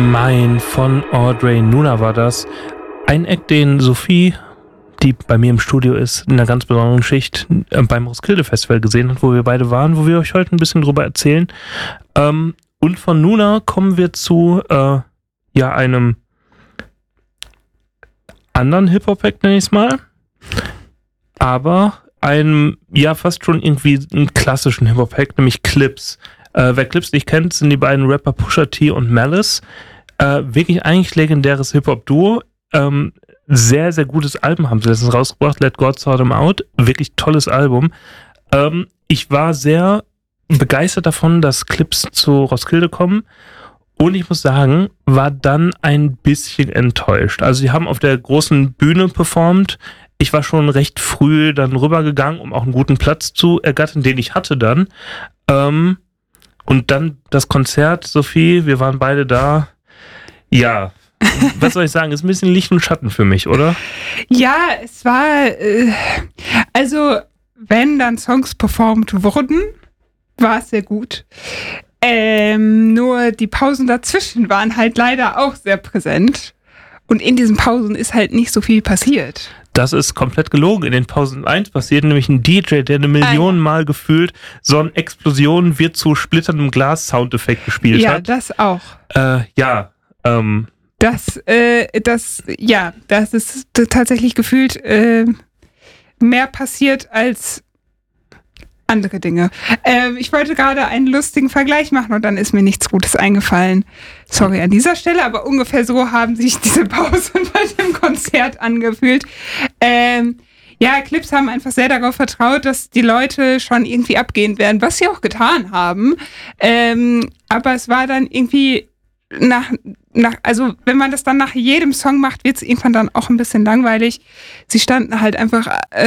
Mein von Audrey Nuna war das. Ein Act, den Sophie, die bei mir im Studio ist, in einer ganz besonderen Schicht beim Roskilde Festival gesehen hat, wo wir beide waren, wo wir euch heute ein bisschen drüber erzählen. Und von Nuna kommen wir zu einem anderen Hip-Hop-Act, nenne ich es mal. Aber einem, fast schon irgendwie einen klassischen Hip-Hop-Act, nämlich Clips. Wer Clips nicht kennt, sind die beiden Rapper Pusha T und Malice. Wirklich eigentlich legendäres Hip-Hop-Duo. Sehr, sehr gutes Album haben sie letztens rausgebracht. Let God Sort Them Out. Wirklich tolles Album. Ich war sehr begeistert davon, dass Clips zu Roskilde kommen. Und ich muss sagen, war dann ein bisschen enttäuscht. Also sie haben auf der großen Bühne performt. Ich war schon recht früh dann rübergegangen, um auch einen guten Platz zu ergattern, den ich hatte dann. Und dann das Konzert, Sophie, wir waren beide da. Ja, was soll ich sagen, ist ein bisschen Licht und Schatten für mich, oder? Ja, es war, also wenn dann Songs performt wurden, war es sehr gut. Nur die Pausen dazwischen waren halt leider auch sehr präsent. Und in diesen Pausen ist halt nicht so viel passiert. Das ist komplett gelogen. In den Pausen 1 passiert nämlich ein DJ, der eine Million Mal gefühlt so eine Explosion wird zu splitterndem Glas-Soundeffekt gespielt hat. Ja, das auch. Das ist tatsächlich gefühlt mehr passiert als andere Dinge. Ich wollte gerade einen lustigen Vergleich machen und dann ist mir nichts Gutes eingefallen. Sorry an dieser Stelle, aber ungefähr so haben sich diese Pausen bei dem Konzert angefühlt. Clips haben einfach sehr darauf vertraut, dass die Leute schon irgendwie abgehen werden, was sie auch getan haben. Aber es war dann irgendwie also wenn man das dann nach jedem Song macht, wird es irgendwann dann auch ein bisschen langweilig. Sie standen halt einfach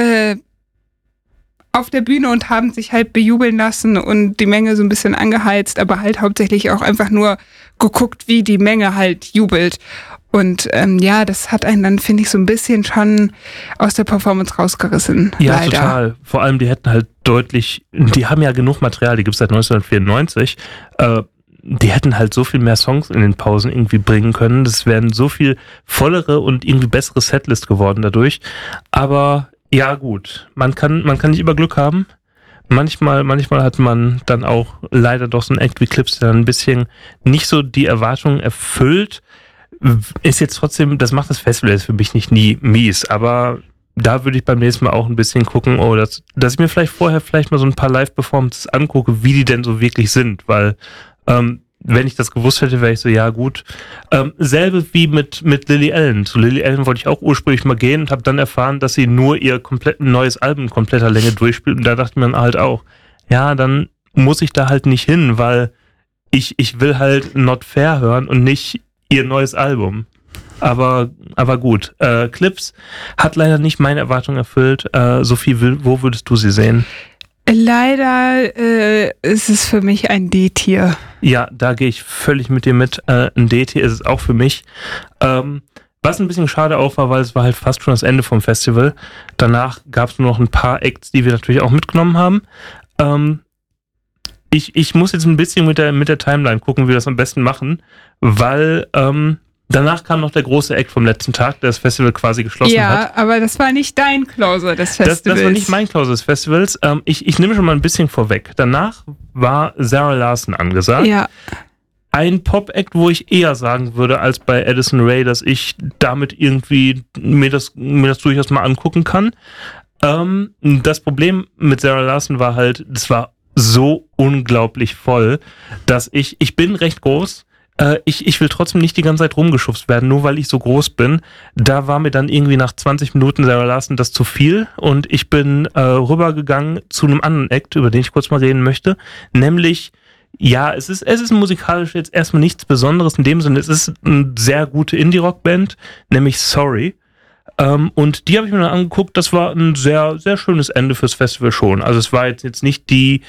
auf der Bühne und haben sich halt bejubeln lassen und die Menge so ein bisschen angeheizt, aber halt hauptsächlich auch einfach nur geguckt, wie die Menge halt jubelt. Und das hat einen dann, finde ich, so ein bisschen schon aus der Performance rausgerissen. Ja, leider. Total. Vor allem, die hätten halt die haben ja genug Material, die gibt es seit 1994, die hätten halt so viel mehr Songs in den Pausen irgendwie bringen können. Das wären so viel vollere und irgendwie bessere Setlist geworden dadurch. Aber ja, gut. Man kann nicht immer Glück haben. Manchmal hat man dann auch leider doch so ein Act wie Clips, der dann ein bisschen nicht so die Erwartungen erfüllt. Ist jetzt trotzdem, das macht das Festival jetzt für mich nicht nie mies, aber da würde ich beim nächsten Mal auch ein bisschen gucken, dass ich mir vielleicht mal so ein paar Live-Performances angucke, wie die denn so wirklich sind, weil wenn ich das gewusst hätte, wäre ich so, ja gut. Selbe wie mit Lily Allen. Zu Lily Allen wollte ich auch ursprünglich mal gehen und habe dann erfahren, dass sie nur ihr komplett neues Album in kompletter Länge durchspielt. Und da dachte man halt auch, ja, dann muss ich da halt nicht hin, weil ich will halt Not Fair hören und nicht ihr neues Album. Aber gut. Clips hat leider nicht meine Erwartung erfüllt. Sophie, wo würdest du sie sehen? Leider ist es für mich ein D-Tier. Ja, da gehe ich völlig mit dir mit. Ein D-Tier ist es auch für mich. Was ein bisschen schade auch war, weil es war halt fast schon das Ende vom Festival. Danach gab es nur noch ein paar Acts, die wir natürlich auch mitgenommen haben. Ich muss jetzt ein bisschen mit der Timeline gucken, wie wir das am besten machen, weil danach kam noch der große Act vom letzten Tag, der das Festival quasi geschlossen hat. Ja, aber das war nicht dein Closer des Festivals. Das war nicht mein Closer des Festivals. Ich nehme schon mal ein bisschen vorweg. Danach war Zara Larsson angesagt. Ja. Ein Pop-Act, wo ich eher sagen würde, als bei Addison Rae, dass ich damit irgendwie mir das durchaus mal angucken kann. Das Problem mit Zara Larsson war halt, das war so unglaublich voll, dass ich bin recht groß. Ich will trotzdem nicht die ganze Zeit rumgeschubst werden, nur weil ich so groß bin. Da war mir dann irgendwie nach 20 Minuten Zara Larsson das zu viel und ich bin rübergegangen zu einem anderen Act, über den ich kurz mal reden möchte, nämlich, ja, es ist musikalisch jetzt erstmal nichts Besonderes in dem Sinne, es ist eine sehr gute Indie-Rock-Band, nämlich Sorry. Und die habe ich mir dann angeguckt, das war ein sehr, sehr schönes Ende fürs Festival schon. Also es war jetzt nicht die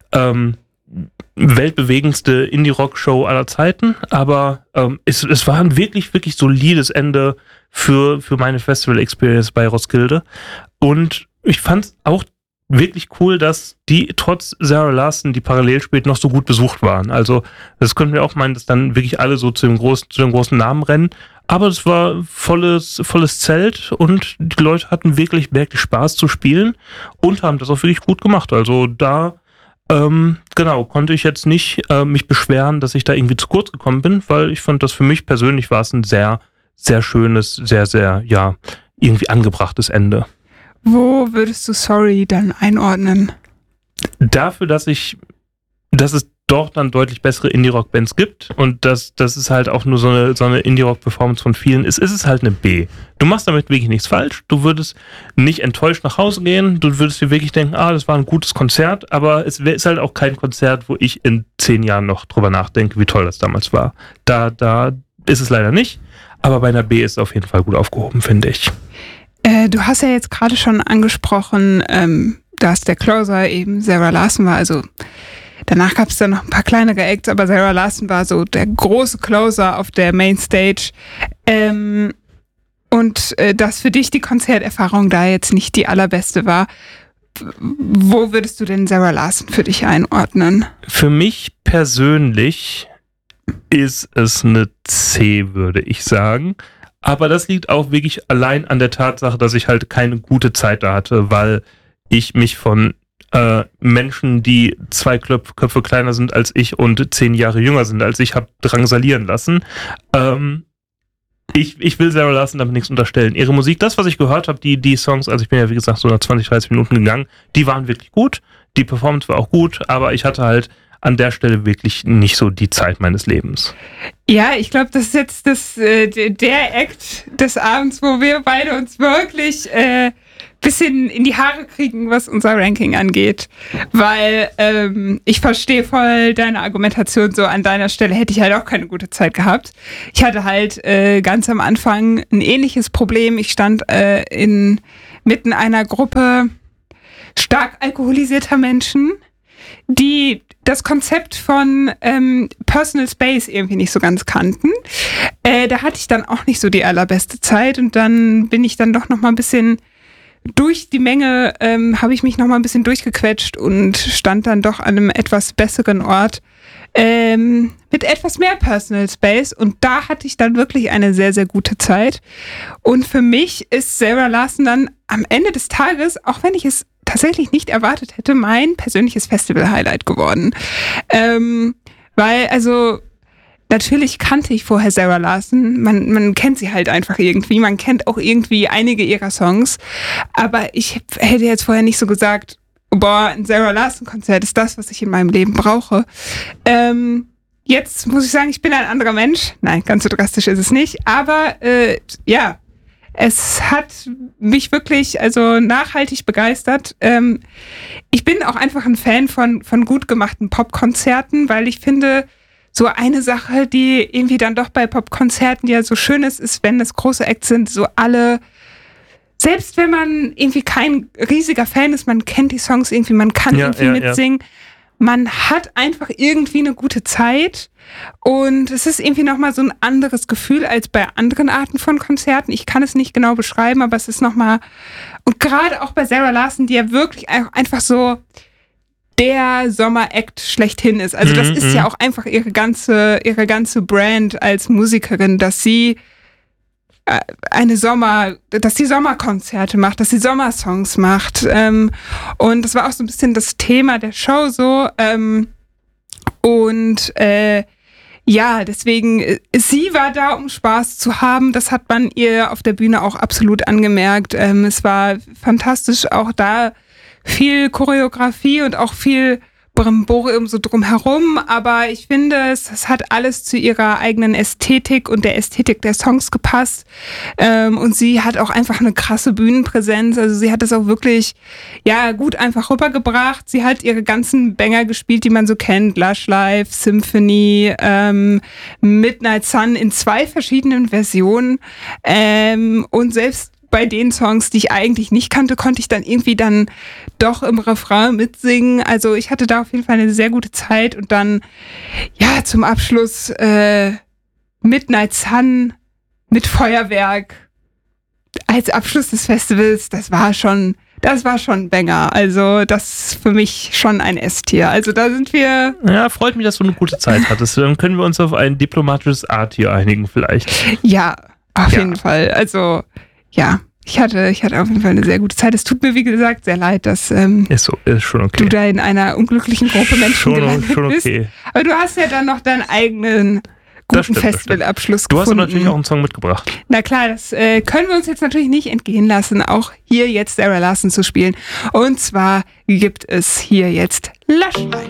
weltbewegendste Indie-Rock-Show aller Zeiten, aber es war ein wirklich, wirklich solides Ende für meine Festival-Experience bei Roskilde. Und ich fand es auch wirklich cool, dass die trotz Sarah Larsson, die parallel spielt, noch so gut besucht waren. Also das könnten wir auch meinen, dass dann wirklich alle so zu den großen Namen rennen. Aber es war volles Zelt und die Leute hatten wirklich Spaß zu spielen und haben das auch wirklich gut gemacht. Also da konnte ich jetzt nicht mich beschweren, dass ich da irgendwie zu kurz gekommen bin, weil ich fand, dass für mich persönlich war es ein sehr, sehr schönes, sehr, sehr, ja, irgendwie angebrachtes Ende. Wo würdest du Sorry dann einordnen? Dafür, dass es doch dann deutlich bessere Indie-Rock-Bands gibt und dass es halt auch nur so eine Indie-Rock-Performance von vielen ist es halt eine B. Du machst damit wirklich nichts falsch, du würdest nicht enttäuscht nach Hause gehen, du würdest dir wirklich denken, das war ein gutes Konzert, aber es ist halt auch kein Konzert, wo ich in 10 Jahren noch drüber nachdenke, wie toll das damals war. Da ist es leider nicht, aber bei einer B ist es auf jeden Fall gut aufgehoben, finde ich. Du hast ja jetzt gerade schon angesprochen, dass der Closer eben Sarah Larsson war, also danach gab es dann noch ein paar kleinere Acts, aber Sarah Larsson war so der große Closer auf der Mainstage. Und dass für dich die Konzerterfahrung da jetzt nicht die allerbeste war. Wo würdest du denn Sarah Larsson für dich einordnen? Für mich persönlich ist es eine C, würde ich sagen. Aber das liegt auch wirklich allein an der Tatsache, dass ich halt keine gute Zeit da hatte, weil ich mich von Menschen, die 2 Köpfe kleiner sind als ich und 10 Jahre jünger sind als ich, habe drangsalieren lassen. Ich will Sarah Larsson damit nichts unterstellen. Ihre Musik, das, was ich gehört habe, die Songs, also ich bin ja wie gesagt so nach 20, 30 Minuten gegangen, die waren wirklich gut, die Performance war auch gut, aber ich hatte halt an der Stelle wirklich nicht so die Zeit meines Lebens. Ja, ich glaube, das ist jetzt der Act des Abends, wo wir beide uns wirklich bisschen in die Haare kriegen, was unser Ranking angeht. Weil ich verstehe voll deine Argumentation, so an deiner Stelle hätte ich halt auch keine gute Zeit gehabt. Ich hatte halt ganz am Anfang ein ähnliches Problem. Ich stand mitten einer Gruppe stark alkoholisierter Menschen, die das Konzept von Personal Space irgendwie nicht so ganz kannten. Da hatte ich dann auch nicht so die allerbeste Zeit und dann bin ich dann doch noch mal ein bisschen durch die Menge, habe ich mich noch mal ein bisschen durchgequetscht und stand dann doch an einem etwas besseren Ort mit etwas mehr Personal Space und da hatte ich dann wirklich eine sehr, sehr gute Zeit. Und für mich ist Sarah Larsson dann am Ende des Tages, auch wenn ich es tatsächlich nicht erwartet hätte, mein persönliches Festival-Highlight geworden. Weil, also, natürlich kannte ich vorher Sarah Larsson. Man kennt sie halt einfach irgendwie. Man kennt auch irgendwie einige ihrer Songs. Aber ich hätte jetzt vorher nicht so gesagt, boah, ein Sarah Larsson-Konzert ist das, was ich in meinem Leben brauche. Jetzt muss ich sagen, ich bin ein anderer Mensch. Nein, ganz so drastisch ist es nicht. Aber, ja, es hat mich wirklich nachhaltig begeistert. Ich bin auch einfach ein Fan von gut gemachten Popkonzerten, weil ich finde, so eine Sache, die irgendwie dann doch bei Popkonzerten ja so schön ist, wenn das große Acts sind, so alle, selbst wenn man irgendwie kein riesiger Fan ist, man kennt die Songs irgendwie, man kann irgendwie mitsingen. Ja. Man hat einfach irgendwie eine gute Zeit und es ist irgendwie nochmal so ein anderes Gefühl als bei anderen Arten von Konzerten. Ich kann es nicht genau beschreiben, aber es ist nochmal, und gerade auch bei Sarah Larsson, die ja wirklich einfach so der Sommer-Act schlechthin ist. Also das ist ja auch einfach ihre ganze Brand als Musikerin, dass sie dass sie Sommerkonzerte macht, dass sie Sommersongs macht. Und das war auch so ein bisschen das Thema der Show so. Ja, deswegen, sie war da, um Spaß zu haben. Das hat man ihr auf der Bühne auch absolut angemerkt. Es war fantastisch, auch da viel Choreografie und auch viel Brimborium so drumherum, aber ich finde, es hat alles zu ihrer eigenen Ästhetik und der Ästhetik der Songs gepasst. Und sie hat auch einfach eine krasse Bühnenpräsenz. Also sie hat es auch wirklich gut einfach rübergebracht. Sie hat ihre ganzen Banger gespielt, die man so kennt. Lush Life, Symphony, Midnight Sun in 2 verschiedenen Versionen. Und selbst bei den Songs, die ich eigentlich nicht kannte, konnte ich dann irgendwie dann doch im Refrain mitsingen. Also ich hatte da auf jeden Fall eine sehr gute Zeit und dann, zum Abschluss Midnight Sun mit Feuerwerk als Abschluss des Festivals, das war schon Das war schon ein Banger. Also das ist für mich schon ein S-Tier. Also da sind wir... Ja, freut mich, dass du eine gute Zeit hattest. Dann können wir uns auf ein diplomatisches A-Tier einigen vielleicht. Ja, auf jeden Fall. Also ja, ich hatte auf jeden Fall eine sehr gute Zeit. Es tut mir, wie gesagt, sehr leid, dass ist schon okay. du da in einer unglücklichen Gruppe Menschen gelandet schon bist. Okay. Aber du hast ja dann noch deinen eigenen guten Festivalabschluss gefunden. Du hast aber natürlich auch einen Song mitgebracht. Na klar, das können wir uns jetzt natürlich nicht entgehen lassen, auch hier jetzt Sarah Larsson zu spielen. Und zwar gibt es hier jetzt Lush.